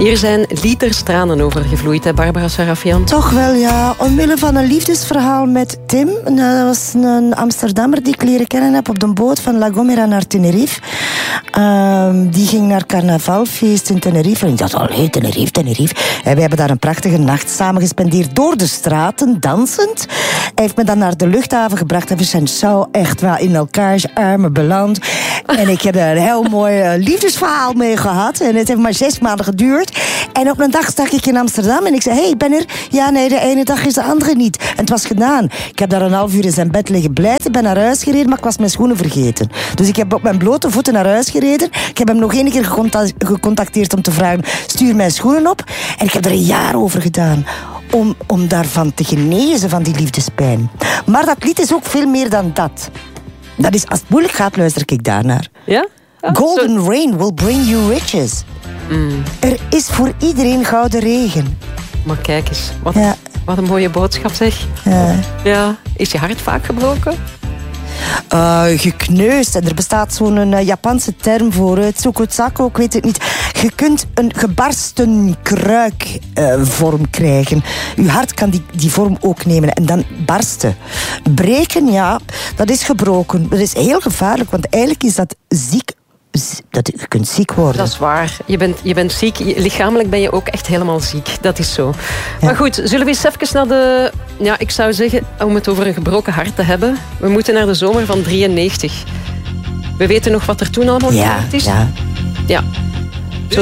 Hier zijn liters tranen over gevloeid, hè, Barbara Sarafian? Toch wel, ja. Omwille van een liefdesverhaal met Tim. Dat was een Amsterdammer die ik leren kennen heb op de boot van La Gomera naar Tenerife. Die ging naar carnavalfeest in Tenerife. En ik dacht, allee, Tenerife. En we hebben daar een prachtige nacht samen gespendeerd door de straten, dansend. Hij heeft me dan naar de luchthaven gebracht en we zijn zo echt wel in elkaars armen beland. En ik heb er een heel mooi liefdesverhaal mee gehad. En het heeft maar 6 maanden geduurd. En op een dag stak ik in Amsterdam en ik zei, hey, ik ben er. Ja, nee, de ene dag is de andere niet. En het was gedaan. Ik heb daar een half uur in zijn bed liggen blijten. Ben naar huis gereden, maar ik was mijn schoenen vergeten. Dus ik heb op mijn blote voeten naar huis gereden. Ik heb hem nog 1 keer gecontacteerd om te vragen, stuur mijn schoenen op. En ik heb er een jaar over gedaan. Om daarvan te genezen, van die liefdespijn. Maar dat lied is ook veel meer dan dat. Dat is, als het moeilijk gaat, luister ik daarnaar. Ja? Golden rain will bring you riches. Er is voor iedereen gouden regen. Maar kijk eens, Ja. wat een mooie boodschap, zeg. Ja. Is je hart vaak gebroken? Gekneusd. En er bestaat zo'n Japanse term voor. Tsukutsaku, ik weet het niet. Je kunt een gebarsten kruikvorm krijgen. Je hart kan die vorm ook nemen en dan barsten. Breken, ja, dat is gebroken. Dat is heel gevaarlijk, want eigenlijk is dat ziek. Je kunt ziek worden. Dat is waar. Je bent ziek. Lichamelijk ben je ook echt helemaal ziek. Dat is zo. Ja. Maar goed, zullen we eens even naar de... Ja, ik zou zeggen, om het over een gebroken hart te hebben. We moeten naar de zomer van 93. We weten nog wat er toen allemaal gebeurd is. Ja.